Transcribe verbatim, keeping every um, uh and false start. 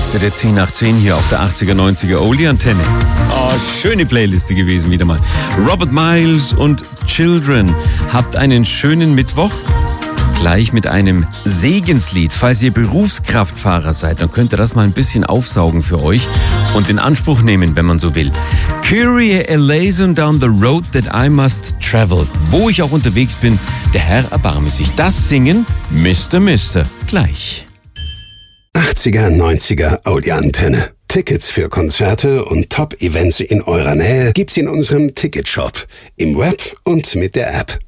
Der zehn nach zehn hier auf der achtziger, neunziger Oldie-Antenne. Oh, schöne Playliste gewesen wieder mal. Robert Miles und Children. Habt einen schönen Mittwoch. Gleich mit einem Segenslied. Falls ihr Berufskraftfahrer seid, dann könnt ihr das mal ein bisschen aufsaugen für euch und in Anspruch nehmen, wenn man so will. Kyrie eleison down the road that I must travel. Wo ich auch unterwegs bin, der Herr erbarme sich. Das singen Mister Mister Gleich. achtziger, neunziger Audi-Antenne. Tickets für Konzerte und Top-Events in eurer Nähe gibt's in unserem Ticketshop, im Web und mit der App.